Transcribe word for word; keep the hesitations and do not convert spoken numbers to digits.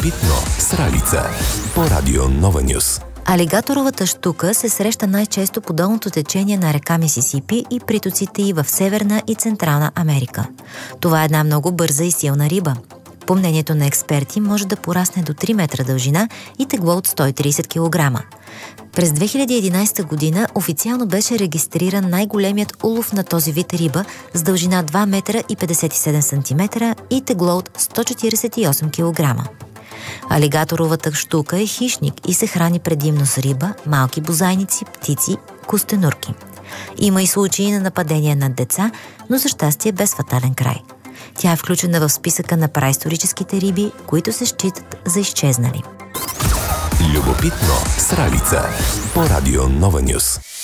Любопитно с Ралица по Радио Нова Нюз. Алигаторовата щука се среща най-често по долното течение на река Мисисипи и притоците й в Северна и Централна Америка. Това е една много бърза и силна риба. По мнението на експерти, може да порасне до три метра дължина и тегло от сто и трийсет килограма. През две хиляди и единайсета година официално беше регистриран най-големият улов на този вид риба с дължина два метра и петдесет и седем сантиметра и тегло от сто четирийсет и осем килограма. Алигаторовата щука е хищник и се храни предимно с риба, малки бозайници, птици, костенурки. Има и случаи на нападения над деца, но за щастие без фатален край. Тя е включена в списъка на праисторическите риби, които се считат за изчезнали. Любопитно с Ралица по Радио Нова Нюз.